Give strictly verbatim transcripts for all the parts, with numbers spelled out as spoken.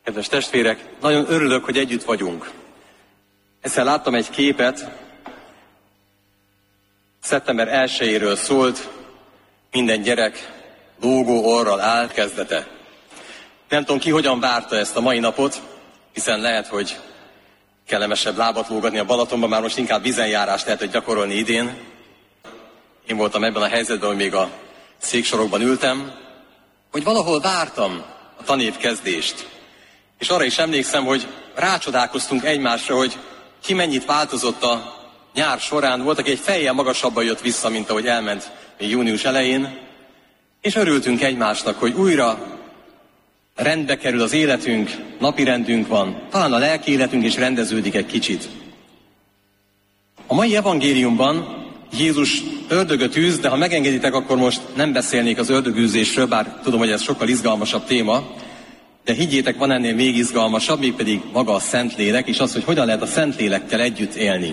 Kedves testvérek, nagyon örülök, hogy együtt vagyunk. Egyszer láttam egy képet, szeptember elsejéről szólt, minden gyerek lógó orral állt, kezdete. Nem tudom ki, hogyan várta ezt a mai napot, hiszen lehet, hogy kellemesebb lábat lógatni a Balatonban, már most inkább vízenjárást lehetett gyakorolni idén. Én voltam ebben a helyzetben, hogy még a széksorokban ültem, hogy valahol vártam a tanév kezdést. És arra is emlékszem, hogy rácsodálkoztunk egymásra, hogy ki mennyit változott a nyár során. Volt, aki egy fejjel magasabban jött vissza, mint ahogy elment még június elején. És örültünk egymásnak, hogy újra rendbe kerül az életünk, napirendünk van, talán a lelki életünk is rendeződik egy kicsit. A mai evangéliumban Jézus ördögöt űz, de ha megengeditek, akkor most nem beszélnék az ördögűzésről, bár tudom, hogy ez sokkal izgalmasabb téma, de higgyétek, van ennél még izgalmasabb, mégpedig maga a Szentlélek, és az, hogy hogyan lehet a Szentlélekkel együtt élni.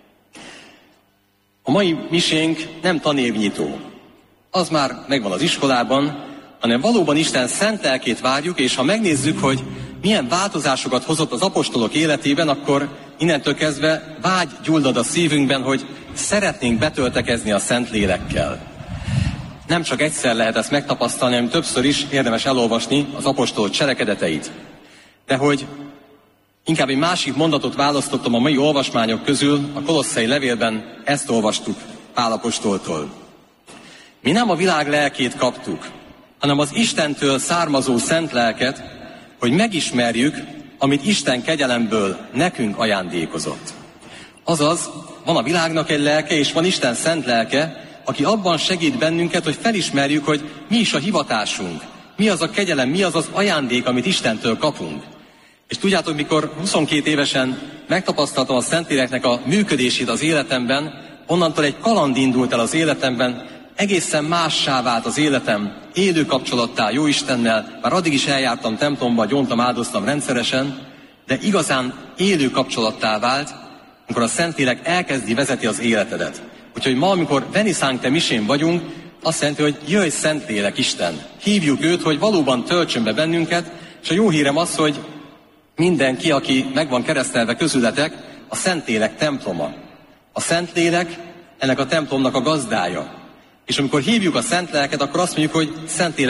A mai misénk nem tanévnyitó. Az már megvan az iskolában, hanem valóban Isten szent lelkét várjuk, és ha megnézzük, hogy milyen változásokat hozott az apostolok életében, akkor innentől kezdve vágy gyullad a szívünkben, hogy szeretnénk betöltekezni a Szentlélekkel. Nem csak egyszer lehet ezt megtapasztalni, hanem többször is érdemes elolvasni az apostolok cselekedeteit. De hogy inkább egy másik mondatot választottam a mai olvasmányok közül, a Kolosszai levélben ezt olvastuk Pál apostoltól. Mi nem a világ lelkét kaptuk, hanem az Istentől származó szent lelket, hogy megismerjük, amit Isten kegyelemből nekünk ajándékozott. Azaz, van a világnak egy lelke, és van Isten szent lelke, aki abban segít bennünket, hogy felismerjük, hogy mi is a hivatásunk, mi az a kegyelem, mi az az ajándék, amit Istentől kapunk. És tudjátok, mikor huszonkét évesen megtapasztaltam a Szentléleknek a működését az életemben, onnantól egy kaland indult el az életemben, egészen mássá vált az életem, élő kapcsolattá jó Istennel, már addig is eljártam templomba, gyóntam, áldoztam rendszeresen, de igazán élő kapcsolattá vált, amikor a Szentlélek elkezdi vezeti az életedet. Úgyhogy ma, amikor Veni Sancte misén vagyunk, azt jelenti, hogy jöjj Szentlélek Isten. Hívjuk őt, hogy valóban töltsön be bennünket, és a jó hírem az, hogy mindenki, aki meg van keresztelve közületek, a Szentlélek temploma. A Szentlélek ennek a templomnak a gazdája. És amikor hívjuk a Szentléleket, akkor azt mondjuk, hogy Szentlélek